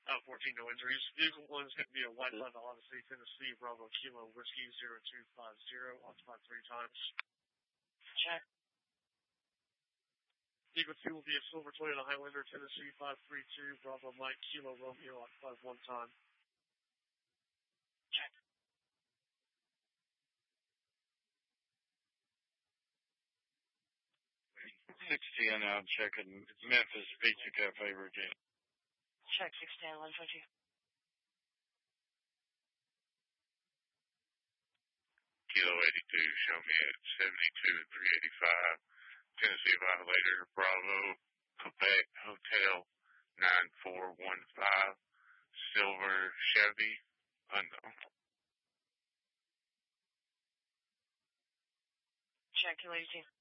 14, no injuries. Vehicle 1 is going to be a white Honda Odyssey, Tennessee, Bravo Kilo, Whiskey 0250, occupied 3 times. Check. Vehicle 2 will be a silver Toyota Highlander, Tennessee 532, Bravo Mike, Kilo, Romeo, occupied 1 time. Check. 610 out checking Memphis Pizza Cafe, Virginia. Check 610, 120. Kilo 82, show me at 72 385, Tennessee Violator, Bravo, Quebec Hotel 9415, Silver Chevy, unknown. Check, Kilo 82.